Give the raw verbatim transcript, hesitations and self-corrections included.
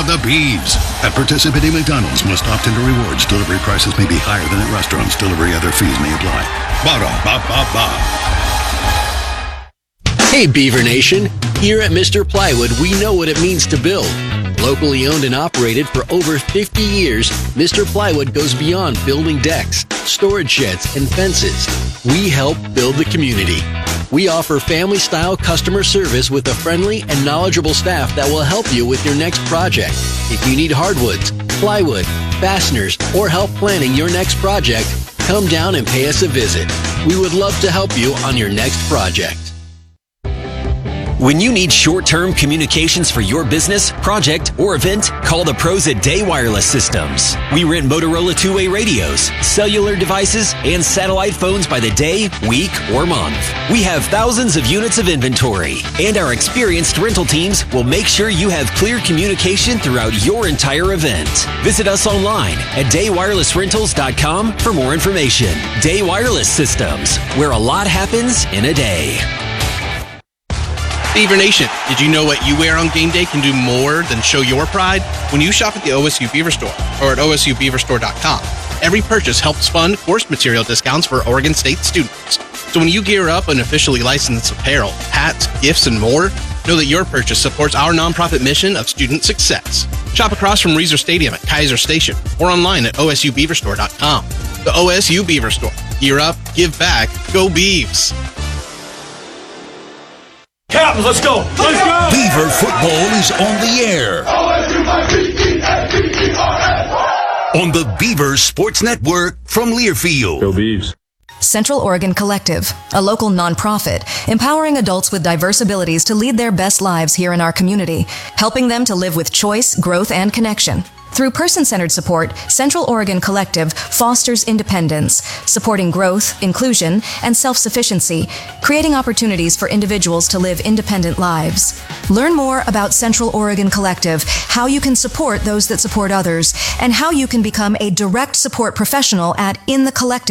the Beavs. At participating McDonald's, must opt into rewards. Delivery prices may be higher than at restaurants. Delivery other fees may apply. Ba-da-ba-ba-ba. Hey, Beaver Nation. Here at Mister Plywood, we know what it means to build. Locally owned and operated for over fifty years, Mister Plywood goes beyond building decks, storage sheds, and fences. We help build the community. We offer family-style customer service with a friendly and knowledgeable staff that will help you with your next project. If you need hardwoods, plywood, fasteners, or help planning your next project, come down and pay us a visit. We would love to help you on your next project. When you need short-term communications for your business, project, or event, call the pros at Day Wireless Systems. We rent Motorola two-way radios, cellular devices, and satellite phones by the day, week, or month. We have thousands of units of inventory, and our experienced rental teams will make sure you have clear communication throughout your entire event. Visit us online at day wireless rentals dot com for more information. Day Wireless Systems, where a lot happens in a day. Beaver Nation, did you know what you wear on game day can do more than show your pride? When you shop at the O S U Beaver Store or at O S U beaver store dot com, every purchase helps fund course material discounts for Oregon State students. So when you gear up in officially licensed apparel, hats, gifts, and more, know that your purchase supports our nonprofit mission of student success. Shop across from Reser Stadium at Kaiser Station or online at O S U beaver store dot com. The O S U Beaver Store. Gear up, give back, go Beavs! Captains, let's go! Let's go! Beaver football is on the air. On the Beaver Sports Network from Learfield. Go Beavs. Central Oregon Collective, a local nonprofit, empowering adults with diverse abilities to lead their best lives here in our community, helping them to live with choice, growth, and connection. Through person-centered support, Central Oregon Collective fosters independence, supporting growth, inclusion, and self-sufficiency, creating opportunities for individuals to live independent lives. Learn more about Central Oregon Collective, how you can support those that support others, and how you can become a direct support professional at In the Collective.